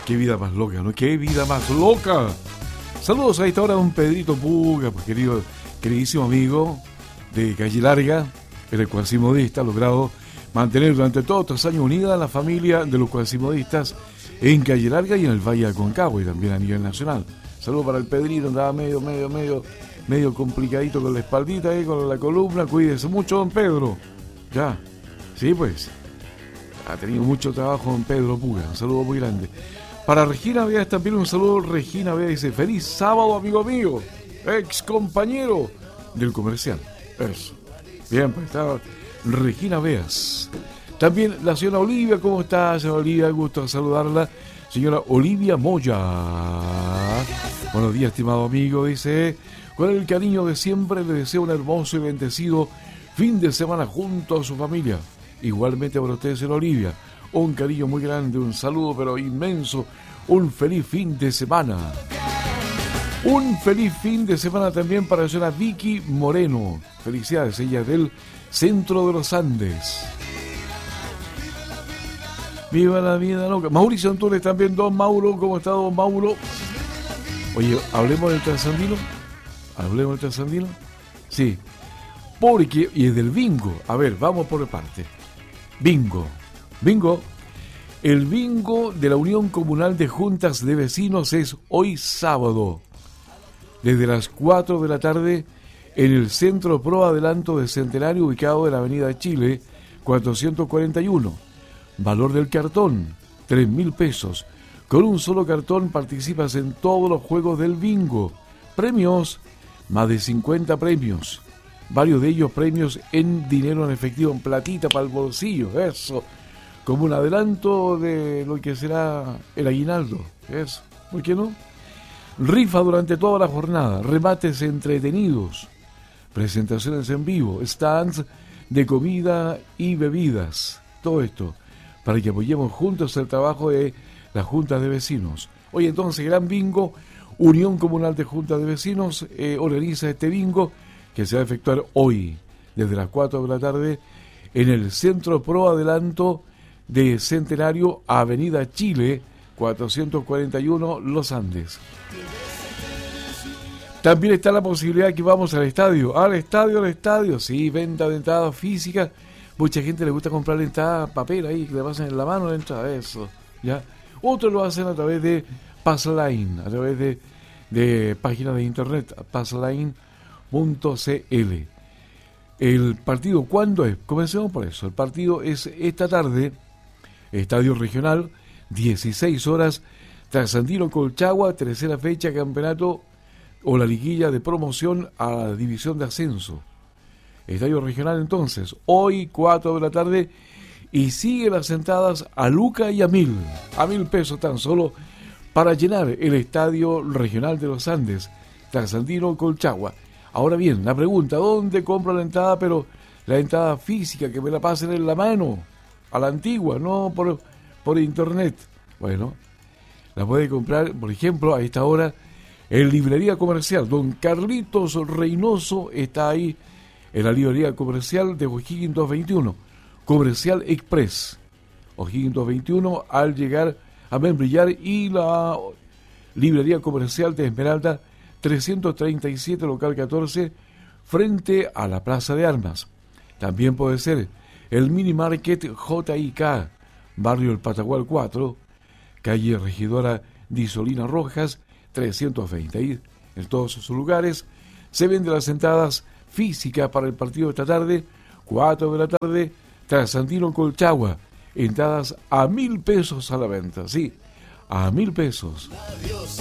Qué vida más loca, ¿no? Qué vida más loca. Saludos a esta hora a don Pedrito Puga, pues queridísimo amigo de Calle Larga, el cuasimodista, ha logrado mantener durante todos estos años unida a la familia de los cuasimodistas en Calle Larga y en el Valle de Aconcagua y también a nivel nacional. Saludos para el Pedrito, andaba medio complicadito con la espaldita, con la columna. Cuídese mucho, don Pedro. Ya, sí, pues. Ha tenido mucho trabajo don Pedro Puga. Un saludo muy grande. Para Regina Veas también un saludo. Regina Veas dice: feliz sábado, amigo mío, ex compañero del comercial. Eso. Bien, pues está Regina Veas. También la señora Olivia. ¿Cómo está, señora Olivia? Gusto saludarla. Señora Olivia Moya. Buenos días, estimado amigo. Dice: con el cariño de siempre le deseo un hermoso y bendecido fin de semana junto a su familia. Igualmente para usted, señora Olivia, un cariño muy grande, un saludo pero inmenso, un feliz fin de semana. Un feliz fin de semana también para la señora Vicky Moreno. Felicidades, ella es del Centro de los Andes. Viva la vida loca. Mauricio Antunes también, don Mauro. ¿Cómo está, don Mauro? Oye, ¿hablemos del trasandino? ¿Hablemos del trasandino? Sí. Porque, y es del bingo. A ver, vamos por parte. Bingo. El bingo de la Unión Comunal de Juntas de Vecinos es hoy sábado, desde las 4 de la tarde, en el Centro Pro Adelanto de Centenario, ubicado en la Avenida Chile, 441. Valor del cartón, 3.000 pesos. Con un solo cartón participas en todos los juegos del bingo. Premios, más de 50 premios. Varios de ellos premios en dinero en efectivo, en platita para el bolsillo, eso, como un adelanto de lo que será el aguinaldo, eso, ¿por qué no? Rifa durante toda la jornada, remates entretenidos, presentaciones en vivo, stands de comida y bebidas, todo esto, para que apoyemos juntos el trabajo de las juntas de vecinos. Hoy entonces, gran bingo, Unión Comunal de Juntas de Vecinos organiza este bingo, que se va a efectuar hoy, desde las 4 de la tarde, en el Centro Pro Adelanto de Centenario, Avenida Chile, 441, Los Andes. También está la posibilidad que vamos al estadio, sí, venta de entradas físicas. Mucha gente le gusta comprar entradas, papel ahí, que le pasen en la mano la entrada, eso, ¿ya? Otros lo hacen a través de Passline, a través de páginas de internet, Passline.cl. El partido, ¿cuándo es? Comencemos por eso. El partido es esta tarde, Estadio Regional, 16 horas, Trasandino Colchagua, tercera fecha, campeonato o la liguilla de promoción a la división de ascenso. Estadio Regional entonces, hoy 4 de la tarde, y sigue las entradas a Luca y a 1.000 pesos tan solo, para llenar el Estadio Regional de los Andes, Trasandino Colchagua. Ahora bien, la pregunta, ¿dónde compro la entrada? Pero la entrada física, que me la pasen en la mano, a la antigua, no por internet. Bueno, la puede comprar, por ejemplo, a esta hora, en Librería Comercial. Don Carlitos Reynoso está ahí, en la Librería Comercial de O'Higgins 221. Comercial Express. O'Higgins 221, al llegar a Membrillar, y la Librería Comercial de Esmeralda, 337, local 14, frente a la Plaza de Armas. También puede ser el Mini Market JIK, barrio El Patagual 4, calle Regidora Disolina Rojas, 320. Ahí, en todos sus lugares, se venden las entradas físicas para el partido de esta tarde, 4 de la tarde, Trasandino Colchagua, entradas a 1.000 pesos a la venta, sí, a 1.000 pesos.